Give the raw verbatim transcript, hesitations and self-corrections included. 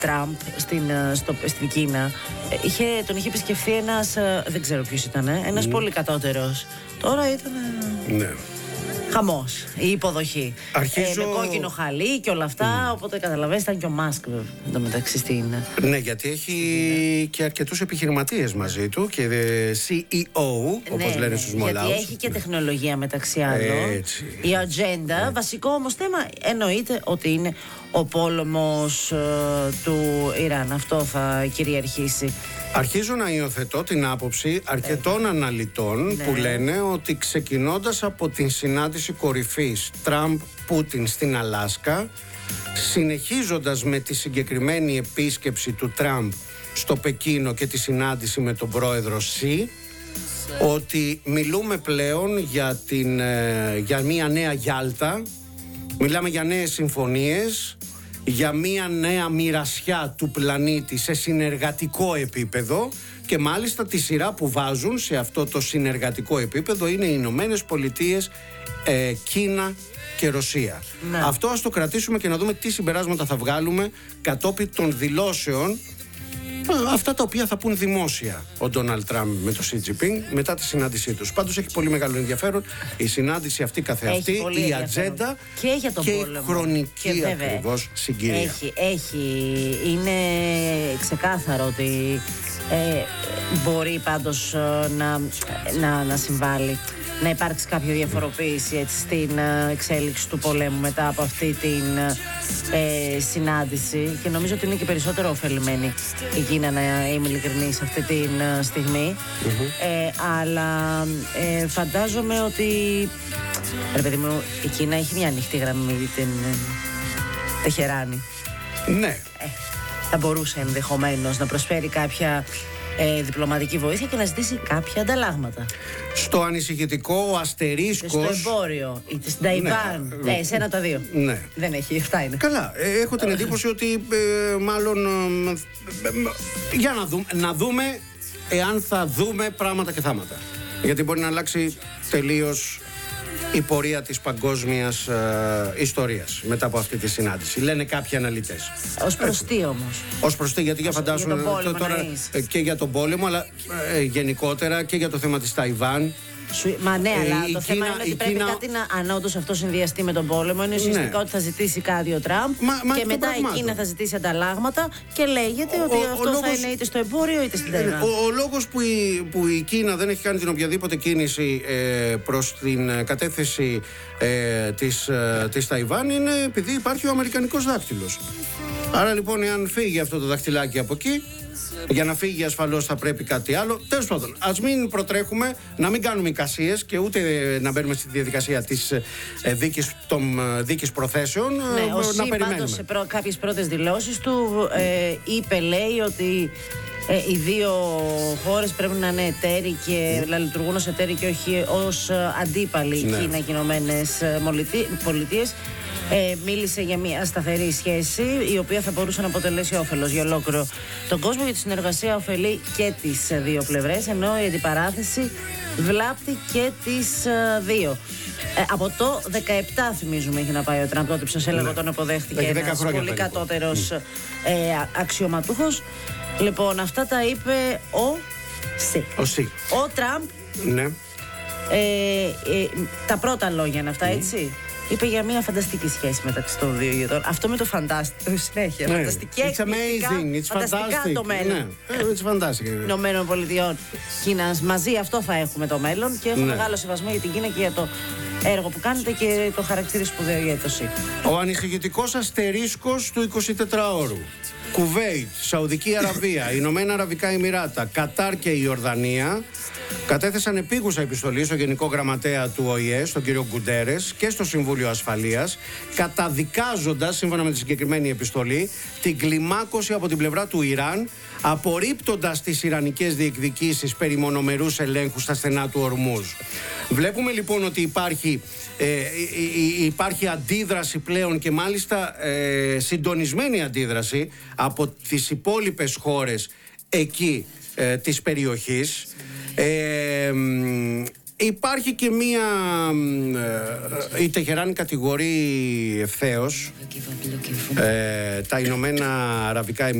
Τραμπ στην, στο, στην Κίνα, είχε, τον είχε επισκεφθεί ένας, δεν ξέρω ποιος ήταν, ένας mm. πολύ κατώτερος. Τώρα ήταν... Ναι. Χαμός, η υποδοχή. Αρχίζω... Ε, με κόκκινο χαλί και όλα αυτά. Mm. Οπότε καταλαβαίνεις, ήταν και ο Μάσκ εντωμεταξύ στην. Ναι, γιατί έχει και αρκετούς επιχειρηματίες μαζί του και σι ι ο, όπως ναι, λένε στους μολάους. Γιατί έχει και τεχνολογία μεταξύ άλλων. Έτσι. Η ατζέντα. Ναι. Βασικό όμως θέμα εννοείται ότι είναι ο πόλεμος uh, του Ιράν. Αυτό θα κυριαρχήσει. Αρχίζω να υιοθετώ την άποψη αρκετών αναλυτών ναι. που λένε ότι ξεκινώντας από την συνάντηση κορυφής Τραμπ-Πούτιν στην Αλάσκα, συνεχίζοντας με τη συγκεκριμένη επίσκεψη του Τραμπ στο Πεκίνο και τη συνάντηση με τον πρόεδρο Σι, ότι μιλούμε πλέον για, την, για μια νέα Γιάλτα, μιλάμε για νέες συμφωνίες, για μια νέα μοιρασιά του πλανήτη σε συνεργατικό επίπεδο και μάλιστα τη σειρά που βάζουν σε αυτό το συνεργατικό επίπεδο είναι οι Ηνωμένες Πολιτείες, ε, Κίνα και Ρωσία. Ναι. Αυτό ας το κρατήσουμε και να δούμε τι συμπεράσματα θα βγάλουμε κατόπιν των δηλώσεων, αυτά τα οποία θα πούν δημόσια ο Ντόναλντ Τραμπ με τον Σι Τζινπίνγκ μετά τη συνάντησή τους. Πάντως έχει πολύ μεγάλο ενδιαφέρον η συνάντηση αυτή καθεαυτή, η ατζέντα και, για τον και πόλεμο. η χρονική και ακριβώς συγκυρία. Έχει, έχει, είναι ξεκάθαρο ότι ε, μπορεί πάντως να, να, να συμβάλλει, να υπάρξει κάποια διαφοροποίηση έτσι, στην εξέλιξη του πολέμου μετά από αυτή την ε, συνάντηση και νομίζω ότι είναι και περισσότερο ωφελημένη η Κίνα, να είμαι ειλικρινής, αυτή τη στιγμή. Mm-hmm. Ε, αλλά ε, φαντάζομαι ότι ρε παιδί μου, η Κίνα έχει μια ανοιχτή γραμμή με την Τεχεράνη. Ναι. Ε, θα μπορούσε ενδεχομένως να προσφέρει κάποια Ε, διπλωματική βοήθεια και να ζητήσει κάποια ανταλλάγματα. Στο ανησυχητικό, ο αστερίσκος. Στο εμπόριο, είτε στην Ταϊβάν. Ναι, ε, σε ένα τα δύο. Ναι. Δεν έχει, αυτά είναι. Καλά. Ε, έχω την εντύπωση ότι ε, μάλλον. Ε, ε, για να δούμε, να δούμε εάν θα δούμε πράγματα και θάματα. Γιατί μπορεί να αλλάξει τελείως η πορεία της παγκόσμιας ε, ιστορίας μετά από αυτή τη συνάντηση. Λένε κάποιοι αναλυτές. Ως προς τι όμως? Ως προς τι, γιατί για φαντάσουν για τώρα ε, και για τον πόλεμο, αλλά ε, γενικότερα και για το θέμα της Ταϊβάν. Σου, μα ναι, αλλά ε, το θέμα Κίνα, είναι ότι πρέπει Κίνα... κάτι να, αν όντως αυτό συνδυαστεί με τον πόλεμο, είναι ουσιαστικά ναι. ότι θα ζητήσει κάτι ο Τραμπ μα, μα και μετά η Κίνα θα ζητήσει ανταλλάγματα και λέγεται ο, ότι ο, αυτό ο λόγος, θα είναι είτε στο εμπόριο είτε στην Ταϊβάν. Ο, ο λόγος που η, που η Κίνα δεν έχει κάνει την οποιαδήποτε κίνηση ε, προς την κατεύθυνση ε, της, ε, της Ταϊβάν είναι επειδή υπάρχει ο αμερικανικός δάκτυλος. Άρα λοιπόν, εάν φύγει αυτό το δαχτυλάκι από εκεί, για να φύγει ασφαλώς θα πρέπει κάτι άλλο. Τέλος πάντων, ας μην προτρέχουμε, να μην κάνουμε εικασίες και ούτε να μπαίνουμε στη διαδικασία της ε, δίκης, των, ε, δίκης προθέσεων. Ναι, ε, ο να Σι πάντως σε προ, κάποιες πρώτες δηλώσεις του ε, είπε, λέει ότι ε, οι δύο χώρες πρέπει να είναι εταίροι και να λειτουργούν ως εταίροι και όχι ως αντίπαλοι, ναι. Κίνα και Ηνωμένες Πολιτείες. Ε, μίλησε για μια σταθερή σχέση η οποία θα μπορούσε να αποτελέσει όφελος για ολόκληρο τον κόσμο, γιατί η συνεργασία ωφελεί και τις δύο πλευρές, ενώ η αντιπαράθεση βλάπτει και τις δύο. Ε, από το δεκαεπτά θυμίζουμε έχει να πάει ο Τραμπ, τότε που σας έλεγα, ναι. Τον αποδέχτηκε ένας πολύ κατώτερος ε, αξιωματούχος. Λοιπόν, αυτά τα είπε ο Σι. Ο, Σι. ο Τραμπ. Ναι. Ε, ε, τα πρώτα λόγια είναι αυτά, έτσι. Είπε για μια φανταστική σχέση μεταξύ των δύο ηγετών. Αυτό με το φαντάστικο συνέχεια. Ναι. Φανταστική, It's amazing, it's φανταστικά fantastic. το μέλλον. Ναι. It's fantastic. Ηνωμένων Πολιτειών Κίνας. Μαζί αυτό θα έχουμε το μέλλον και έχω ναι. μεγάλο σεβασμό για την Κίνα και για το έργο που κάνετε και το χαρακτήρα σπουδαίο για το Σι. Ο ανησυχητικός αστερίσκος του εικοσιτετράωρου. Κουβέιτ, Σαουδική Αραβία, Ηνωμένα Αραβικά Εμιράτα, Κατάρ και η Ιορδανία κατέθεσαν επίγουσα επιστολή στο Γενικό Γραμματέα του Ο Η Ε, στον κύριο Γκουντέρες, και στο Συμβούλιο Ασφαλείας, καταδικάζοντας, σύμφωνα με τη συγκεκριμένη επιστολή, την κλιμάκωση από την πλευρά του Ιράν, απορρίπτοντας τις ιρανικές διεκδικήσεις περί μονομερούς ελέγχου στα στενά του Ορμούζ. Βλέπουμε λοιπόν ότι υπάρχει, ε, υπάρχει αντίδραση πλέον, και μάλιστα ε, συντονισμένη αντίδραση από τις υπόλοιπες χώρες εκεί ε, της περιοχής. Ε, Υπάρχει και μία, ε, η Τεχεράνη κατηγορεί ευθέως ε, τα Ηνωμένα Αραβικά